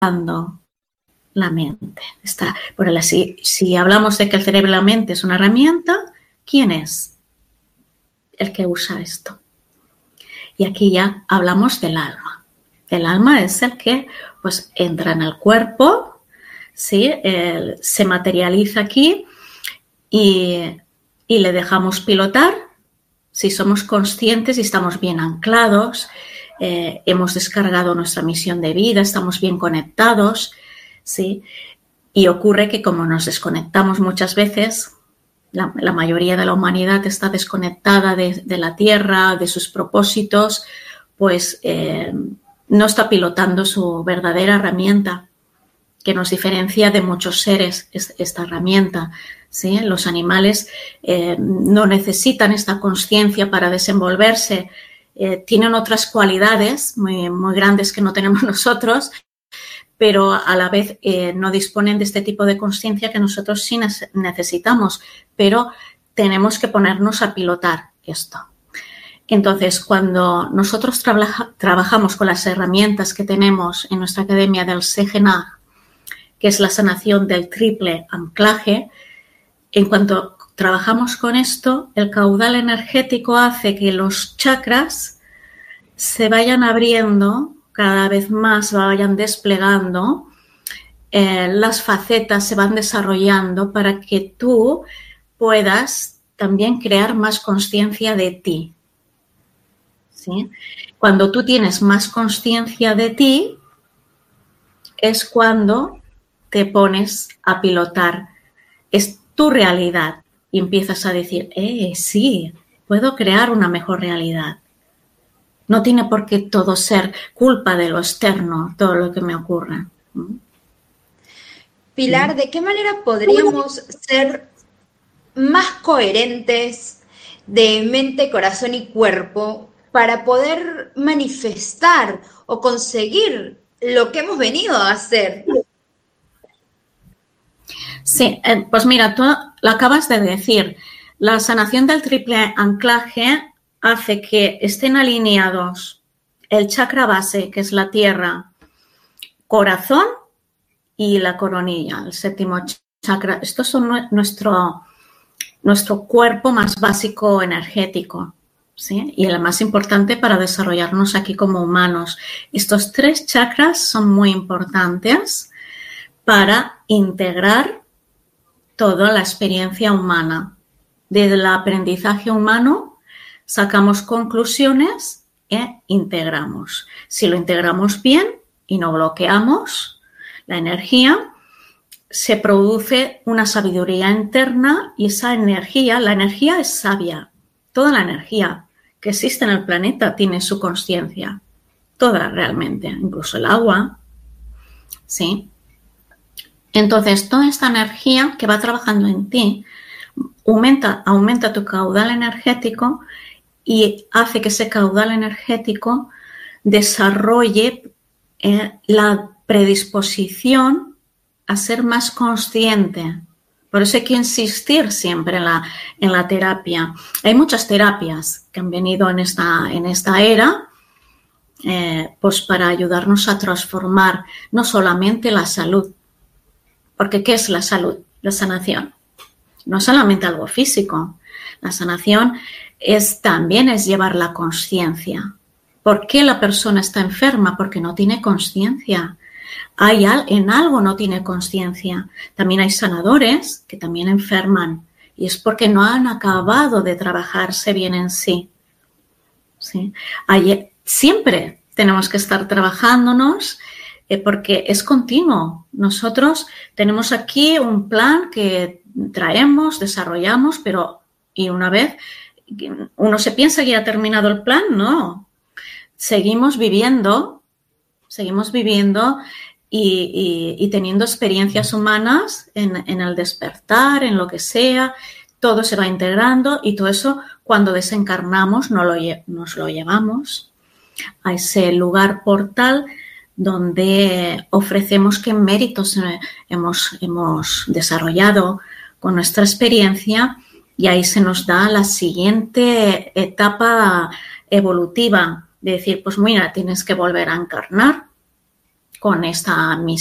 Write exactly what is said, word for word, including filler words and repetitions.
la mente. Está, por el, si, si hablamos de que el cerebro y la mente es una herramienta, ¿quién es el que usa esto? Y aquí ya hablamos del alma. El alma es el que pues, entra en el cuerpo, ¿sí? El, se materializa aquí y, y le dejamos pilotar. Si somos conscientes y estamos bien anclados, eh, hemos descargado nuestra misión de vida, estamos bien conectados, ¿sí? Y ocurre que como nos desconectamos muchas veces, la, la mayoría de la humanidad está desconectada de, de la Tierra, de sus propósitos, pues eh, no está pilotando su verdadera herramienta, que nos diferencia de muchos seres, es, esta herramienta. ¿Sí? Los animales eh, no necesitan esta conciencia para desenvolverse, eh, tienen otras cualidades muy, muy grandes que no tenemos nosotros, pero a la vez eh, no disponen de este tipo de conciencia que nosotros sí necesitamos, pero tenemos que ponernos a pilotar esto. Entonces, cuando nosotros trabaja, trabajamos con las herramientas que tenemos en nuestra academia del Sejená, que es la sanación del triple anclaje, en cuanto trabajamos con esto, el caudal energético hace que los chakras se vayan abriendo cada vez más, vayan desplegando, eh, las facetas se van desarrollando para que tú puedas también crear más conciencia de ti. ¿Sí? Cuando tú tienes más conciencia de ti, es cuando te pones a pilotar es tu realidad y empiezas a decir, eh, sí, puedo crear una mejor realidad. No tiene por qué todo ser culpa de lo externo, todo lo que me ocurra. Pilar, ¿de qué manera podríamos ser más coherentes de mente, corazón y cuerpo para poder manifestar o conseguir lo que hemos venido a hacer? Sí, eh, pues mira, tú lo acabas de decir. La sanación del triple anclaje hace que estén alineados el chakra base, que es la tierra, corazón y la coronilla, el séptimo chakra. Estos son nuestro, nuestro cuerpo más básico energético, ¿sí? Y el más importante para desarrollarnos aquí como humanos. Estos tres chakras son muy importantes para integrar toda la experiencia humana. Desde el aprendizaje humano sacamos conclusiones e integramos. Si lo integramos bien y no bloqueamos la energía, se produce una sabiduría interna y esa energía, la energía es sabia. Toda la energía que existe en el planeta tiene su conciencia. Toda realmente, incluso el agua, ¿sí? Entonces, toda esta energía que va trabajando en ti aumenta, aumenta tu caudal energético y hace que ese caudal energético desarrolle eh, la predisposición a ser más consciente. Por eso hay que insistir siempre en la, en la terapia. Hay muchas terapias que han venido en esta, en esta era eh, pues para ayudarnos a transformar no solamente la salud. Porque ¿qué es la salud? La sanación. No solamente algo físico. La sanación es, también es llevar la conciencia. ¿Por qué la persona está enferma? Porque no tiene conciencia. Hay en algo no tiene conciencia. También hay sanadores que también enferman. Y es porque no han acabado de trabajarse bien en sí. ¿Sí? Hay, siempre tenemos que estar trabajándonos porque es continuo. Nosotros tenemos aquí un plan que traemos, desarrollamos, pero y una vez uno se piensa que ya ha terminado el plan, no. Seguimos viviendo, seguimos viviendo y, y, y teniendo experiencias humanas en, en el despertar, en lo que sea, todo se va integrando y todo eso cuando desencarnamos nos lo, nos lo llevamos a ese lugar portal donde ofrecemos qué méritos hemos, hemos desarrollado con nuestra experiencia y ahí se nos da la siguiente etapa evolutiva de decir, pues mira, tienes que volver a encarnar con esta misión.